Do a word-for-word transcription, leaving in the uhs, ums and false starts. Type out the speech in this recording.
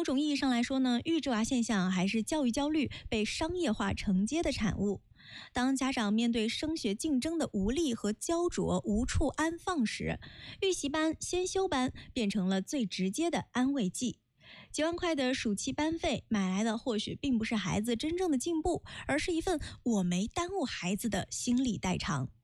种意义上来说呢，预制娃现象还是教育焦虑被商业化承接的产物。当家长面对升学竞争的无力和焦灼无处安放时，预习班、先修班变成了最直接的安慰剂。几万块的暑期班费买来的或许并不是孩子真正的进步，而是一份我没耽误孩子的心理代偿。